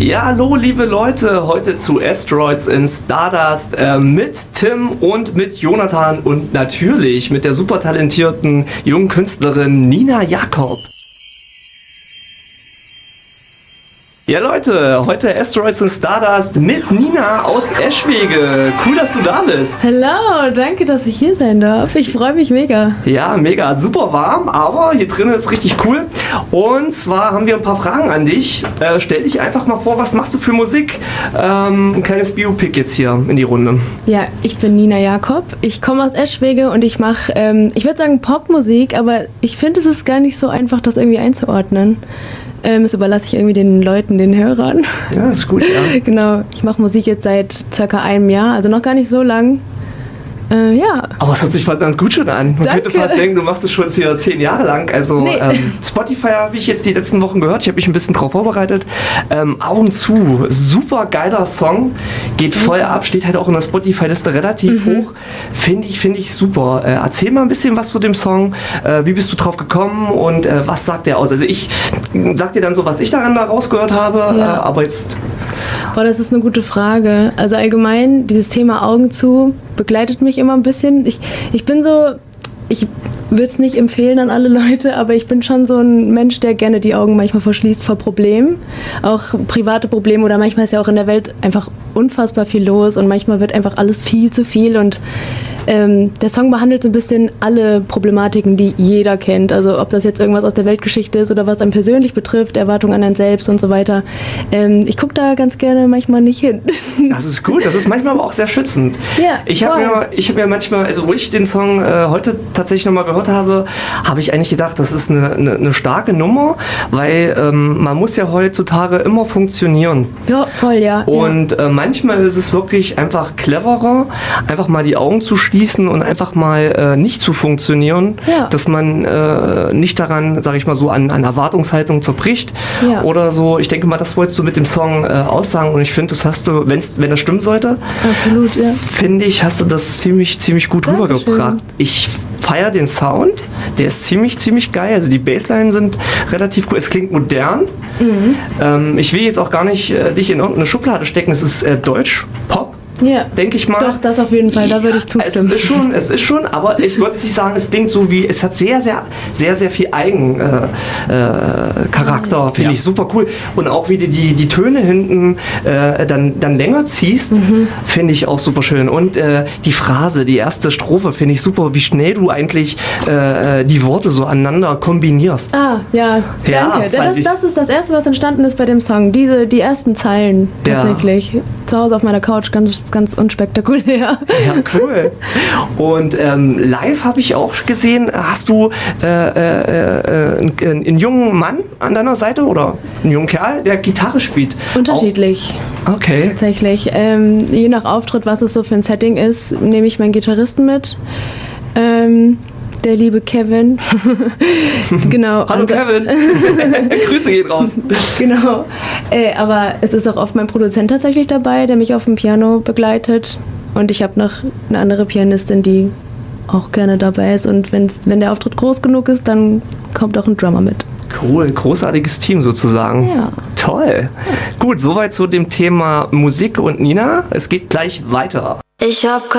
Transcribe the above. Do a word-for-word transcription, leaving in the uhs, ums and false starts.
Ja, hallo liebe Leute, heute zu Asteroids in Stardust äh, mit Tim und mit Jonathan und natürlich mit der super talentierten jungen Künstlerin Nina Jakob. Ja Leute, heute Asteroids in Stardust mit Nina aus Eschwege. Cool, dass du da bist. Hallo, danke, dass ich hier sein darf. Ich freue mich mega. Ja, mega, super warm, aber hier drinnen ist richtig cool. Und zwar haben wir ein paar Fragen an dich. Äh, stell dich einfach mal vor, was machst du für Musik? Ähm, ein kleines Biopic jetzt hier in die Runde. Ja, ich bin Nina Jakob. Ich komme aus Eschwege und ich mache, ähm, ich würde sagen Popmusik, aber ich finde, es ist gar nicht so einfach, das irgendwie einzuordnen. Ähm, das überlasse ich irgendwie den Leuten, den Hörern. Ja, ist gut, ja. Genau, ich mache Musik jetzt seit circa einem Jahr, also noch gar nicht so lang. Äh, ja. Aber es hört sich verdammt gut schon an. Man Danke. könnte fast denken, du machst es schon hier zehn Jahre lang. Also Nee. ähm, Spotify habe ich jetzt die letzten Wochen gehört. Ich habe mich ein bisschen drauf vorbereitet. Ähm, Augen zu. Super geiler Song. Geht voll ab. Steht halt auch in der Spotify-Liste relativ Mhm. hoch. Finde ich, finde ich super. Äh, erzähl mal ein bisschen was zu dem Song. Äh, wie bist du drauf gekommen und äh, was sagt der aus? Also ich sag dir dann so, was ich daran da rausgehört habe. Ja. Äh, aber jetzt... Boah, das ist eine gute Frage. Also allgemein, dieses Thema Augen zu begleitet mich immer ein bisschen. Ich, ich bin so, ich würde es nicht empfehlen an alle Leute, aber ich bin schon so ein Mensch, der gerne die Augen manchmal verschließt vor Problemen. Auch private Probleme oder manchmal ist ja auch in der Welt einfach unfassbar viel los und manchmal wird einfach alles viel zu viel und ähm, der Song behandelt so ein bisschen alle Problematiken, die jeder kennt. Also ob das jetzt irgendwas aus der Weltgeschichte ist oder was einen persönlich betrifft, Erwartungen an einen selbst und so weiter. Ähm, ich gucke da ganz gerne manchmal nicht hin. Das ist gut, das ist manchmal aber auch sehr schützend. Ja, ich habe voll. mir, ich hab mir manchmal, also wo ich den Song äh, heute tatsächlich nochmal gehört habe, habe ich eigentlich gedacht, das ist eine, eine, eine starke Nummer, weil ähm, man muss ja heutzutage immer funktionieren. Ja, voll, ja. Und äh, manchmal ist es wirklich einfach cleverer, einfach mal die Augen zu schließen und einfach mal äh, nicht zu funktionieren, Ja. dass man äh, nicht daran, sage ich mal so, an, an Erwartungshaltung zerbricht Ja. oder so. Ich denke mal, das wolltest du mit dem Song äh, aussagen und ich finde, das hast du, wenn's, wenn das stimmen sollte, Absolut, ja. finde ich, hast du das ziemlich, ziemlich gut Dankeschön. rübergebracht. Ich feiere den Sound, der ist ziemlich, ziemlich geil. Also die Bassline sind relativ cool. Es klingt modern. Mhm. Ähm, ich will jetzt auch gar nicht äh, dich in irgendeine Schublade stecken. Es ist äh, Deutsch, Pop. Ja, denke ich mal. doch, das auf jeden Fall, da würde ich zustimmen. Es ist schon, es ist schon, aber ich würde nicht sagen, es klingt so wie, es hat sehr, sehr, sehr, sehr viel Eigencharakter, äh, Charakter, finde Ja. ich super cool. Und auch wie du die, die Töne hinten äh, dann, dann länger ziehst, Mhm. finde ich auch super schön. Und äh, die Phrase, die erste Strophe, finde ich super, wie schnell du eigentlich äh, die Worte so aneinander kombinierst. Ah, ja, Ja, danke. fand das, ich- das ist das Erste, was entstanden ist bei dem Song. Diese, die ersten Zeilen Ja. tatsächlich. Zu Hause auf meiner Couch, ganz, ganz unspektakulär. Ja, cool. Und ähm, live habe ich auch gesehen, hast du äh, äh, äh, einen, einen jungen Mann an deiner Seite oder einen jungen Kerl, der Gitarre spielt? Unterschiedlich, Auch, okay. tatsächlich. Ähm, je nach Auftritt, was es so für ein Setting ist, nehme ich meinen Gitarristen mit. Ähm, der liebe Kevin. Genau. Hallo Und- Kevin. Grüße gehen raus. Genau. Äh, aber es ist auch oft mein Produzent tatsächlich dabei, der mich auf dem Piano begleitet. Und ich habe noch eine andere Pianistin, die auch gerne dabei ist. Und wenn's, wenn der Auftritt groß genug ist, dann kommt auch ein Drummer mit. Cool, großartiges Team sozusagen. Ja. Toll. Gut, soweit zu dem Thema Musik und Nina. Es geht gleich weiter. Ich hab